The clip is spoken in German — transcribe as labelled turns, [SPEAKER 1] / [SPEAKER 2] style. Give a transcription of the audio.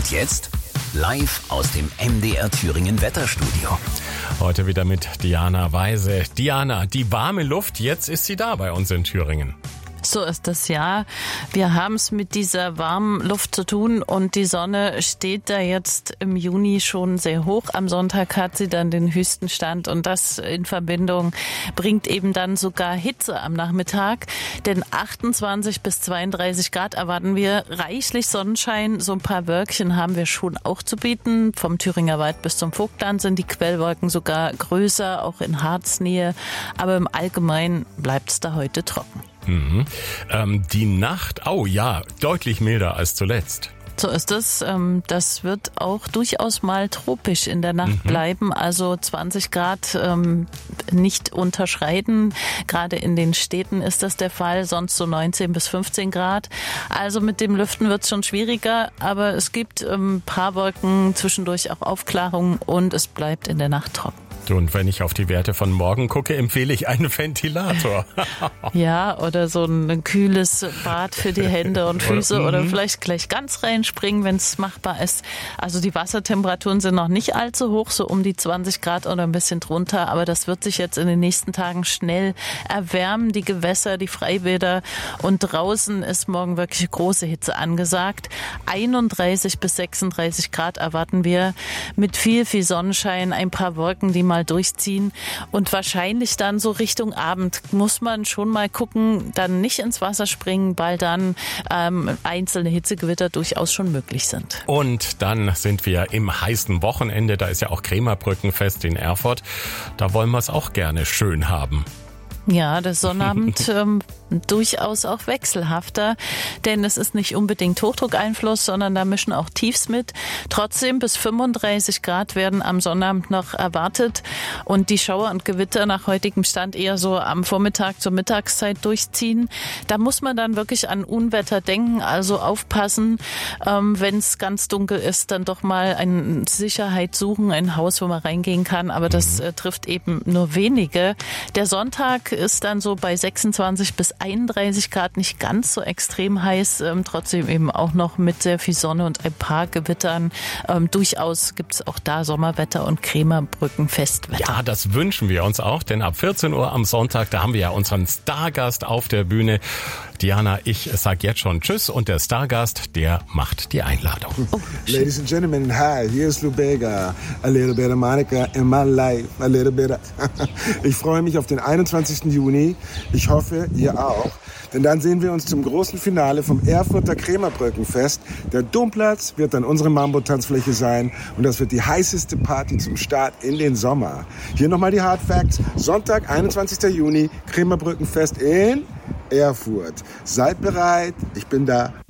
[SPEAKER 1] Und jetzt live aus dem MDR Thüringen Wetterstudio.
[SPEAKER 2] Heute wieder mit Diana Weise. Diana, die warme Luft, jetzt ist sie da bei uns in Thüringen.
[SPEAKER 3] So ist das, ja. Wir haben es mit dieser warmen Luft zu tun und die Sonne steht da jetzt im Juni schon sehr hoch. Am Sonntag hat sie dann den höchsten Stand und das in Verbindung bringt eben dann sogar Hitze am Nachmittag. Denn 28 bis 32 Grad erwarten wir, reichlich Sonnenschein. So ein paar Wölkchen haben wir schon auch zu bieten. Vom Thüringer Wald bis zum Vogtland sind die Quellwolken sogar größer, auch in Harznähe. Aber im Allgemeinen bleibt es da heute trocken.
[SPEAKER 2] Die Nacht, oh ja, deutlich milder als zuletzt.
[SPEAKER 3] So ist es. Das wird auch durchaus mal tropisch in der Nacht bleiben. Also 20 Grad nicht unterschreiten. Gerade in den Städten ist das der Fall. Sonst so 19 bis 15 Grad. Also mit dem Lüften wird es schon schwieriger. Aber es gibt ein paar Wolken, zwischendurch auch Aufklärungen und es bleibt in der Nacht trocken.
[SPEAKER 2] Und wenn ich auf die Werte von morgen gucke, empfehle ich einen Ventilator.
[SPEAKER 3] Ja, oder so ein kühles Bad für die Hände und Füße oder vielleicht gleich ganz reinspringen, wenn es machbar ist. Also die Wassertemperaturen sind noch nicht allzu hoch, so um die 20 Grad oder ein bisschen drunter. Aber das wird sich jetzt in den nächsten Tagen schnell erwärmen, die Gewässer, die Freibäder. Und draußen ist morgen wirklich große Hitze angesagt. 31 bis 36 Grad erwarten wir mit viel Sonnenschein, ein paar Wolken, die mal durchziehen und wahrscheinlich dann so Richtung Abend muss man schon mal gucken, dann nicht ins Wasser springen, weil dann einzelne Hitzegewitter durchaus schon möglich sind.
[SPEAKER 2] Und dann sind wir im heißen Wochenende, da ist ja auch Krämerbrückenfest in Erfurt, da wollen wir es auch gerne schön haben.
[SPEAKER 3] Ja, der Sonnabend durchaus auch wechselhafter, denn es ist nicht unbedingt Hochdruckeinfluss, sondern da mischen auch Tiefs mit. Trotzdem bis 35 Grad werden am Sonnabend noch erwartet und die Schauer und Gewitter nach heutigem Stand eher so am Vormittag zur Mittagszeit durchziehen. Da muss man dann wirklich an Unwetter denken, also aufpassen, wenn es ganz dunkel ist, dann doch mal eine Sicherheit suchen, ein Haus, wo man reingehen kann, aber das trifft eben nur wenige. Der Sonntag ist dann so bei 26 bis 31 Grad, nicht ganz so extrem heiß, trotzdem eben auch noch mit sehr viel Sonne und ein paar Gewittern. Durchaus gibt es auch da Sommerwetter und Krämerbrückenfestwetter.
[SPEAKER 2] Ja, das wünschen wir uns auch, denn ab 14 Uhr am Sonntag, da haben wir ja unseren Stargast auf der Bühne. Diana, ich sag jetzt schon Tschüss und der Stargast, der macht die Einladung.
[SPEAKER 4] Oh, ladies and gentlemen, hi, here's Lou Bega. A little bit of Monica in my life, a little bit of... Ich freue mich auf den 21. Juni. Ich hoffe, ihr auch. Denn dann sehen wir uns zum großen Finale vom Erfurter Krämerbrückenfest. Der Domplatz wird dann unsere Mambo-Tanzfläche sein und das wird die heißeste Party zum Start in den Sommer. Hier nochmal die Hard Facts. Sonntag, 21. Juni, Krämerbrückenfest in Erfurt. Seid bereit, ich bin da.